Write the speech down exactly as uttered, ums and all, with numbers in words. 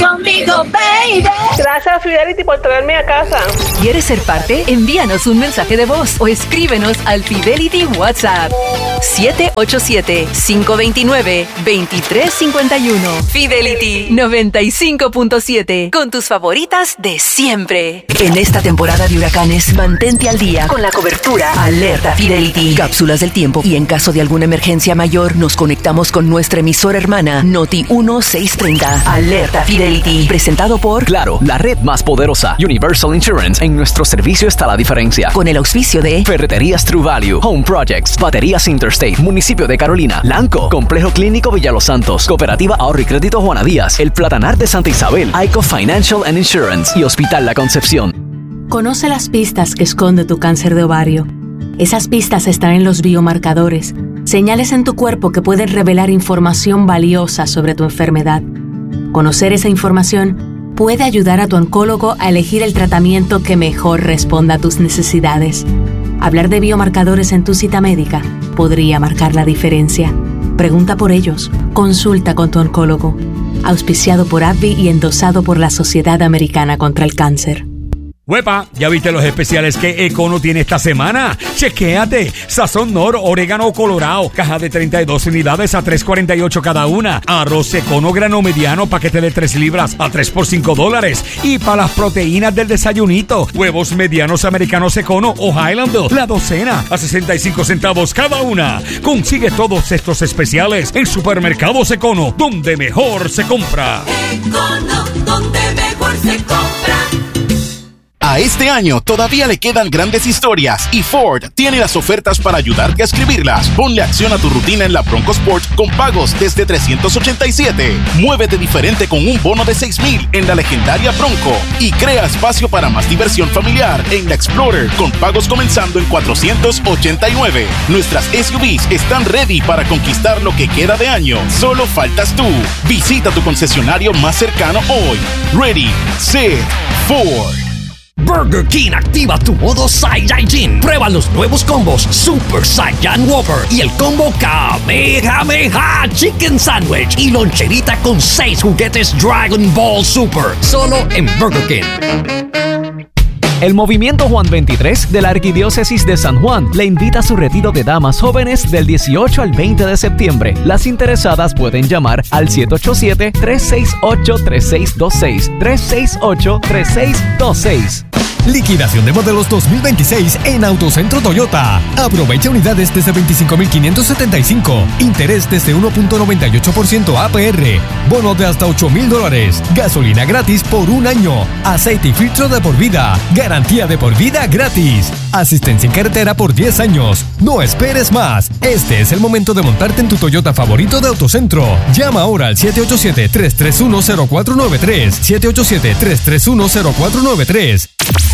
conmigo, baby. Gracias, Fidelity, por traerme a casa. ¿Quieres ser parte? Envíanos un mensaje de voz o escríbenos al Fidelity WhatsApp siete ocho siete, cinco dos nueve, dos tres cinco uno. Fidelity noventa y cinco punto siete, con tus favoritas de siempre. En esta temporada de huracanes, mantente al día con la cobertura Alerta Fidelity. Cápsulas del tiempo, y en caso de alguna emergencia mayor, nos conectamos con nuestra emisora hermana Noti dieciséis treinta. Alerta Fidelity, presentado por Claro, la red más poderosa, Universal Insurance. En nuestro servicio está la diferencia. Con el auspicio de Ferreterías True Value, Home Projects, Baterías Interstate, Municipio de Carolina, Lanco, Complejo Clínico Villa Los Santos, Cooperativa Ahorro y Crédito Juana Díaz, El Platanar de Santa Isabel, Ico Financial and Insurance y Hospital La Concepción. Conoce las pistas que esconde tu cáncer de ovario. Esas pistas están en los biomarcadores, señales en tu cuerpo que pueden revelar información valiosa sobre tu enfermedad. Conocer esa información puede ayudar a tu oncólogo a elegir el tratamiento que mejor responda a tus necesidades. Hablar de biomarcadores en tu cita médica podría marcar la diferencia. Pregunta por ellos. Consulta con tu oncólogo. Auspiciado por A B V I y endosado por la Sociedad Americana contra el Cáncer. ¡Huepa! ¿Ya viste los especiales que Econo tiene esta semana? ¡Chequéate! Sazón Nor, orégano colorado, caja de treinta y dos unidades a tres cuarenta y ocho cada una. Arroz Econo grano mediano, paquete de tres libras a tres por cinco dólares. Y para las proteínas del desayunito, huevos medianos americanos Econo o Highlander, la docena a sesenta y cinco centavos cada una. Consigue todos estos especiales en Supermercados Econo, donde mejor se compra. Econo, donde mejor se compra. A este año todavía le quedan grandes historias y Ford tiene las ofertas para ayudarte a escribirlas. Ponle acción a tu rutina en la Bronco Sport con pagos desde trescientos ochenta y siete. Muévete diferente con un bono de seis mil en la legendaria Bronco y crea espacio para más diversión familiar en la Explorer con pagos comenzando en cuatrocientos ochenta y nueve. Nuestras S U Vs están ready para conquistar lo que queda de año. Solo faltas tú. Visita tu concesionario más cercano hoy. Ready, set, Ford. Burger King activa tu modo Saiyajin. Prueba los nuevos combos Super Saiyan Whopper y el combo Kamehameha Chicken Sandwich y loncherita con seis juguetes Dragon Ball Super. Solo en Burger King. El Movimiento Juan veintitrés de la Arquidiócesis de San Juan le invita a su retiro de damas jóvenes del dieciocho al veinte de septiembre. Las interesadas pueden llamar al siete ocho siete, tres seis ocho, tres seis dos seis, tres seis ocho, tres seis dos seis. Liquidación de modelos dos mil veintiséis en Autocentro Toyota. Aprovecha unidades desde veinticinco mil quinientos setenta y cinco. Interés desde uno punto noventa y ocho por ciento A P R. Bono de hasta ocho mil dólares. Gasolina gratis por un año. Aceite y filtro de por vida. Garantía de por vida gratis. Asistencia en carretera por diez años. No esperes más. Este es el momento de montarte en tu Toyota favorito de Autocentro. Llama ahora al siete ocho siete, tres tres uno, cero cuatro nueve tres. siete ocho siete, tres tres uno, cero cuatro nueve tres.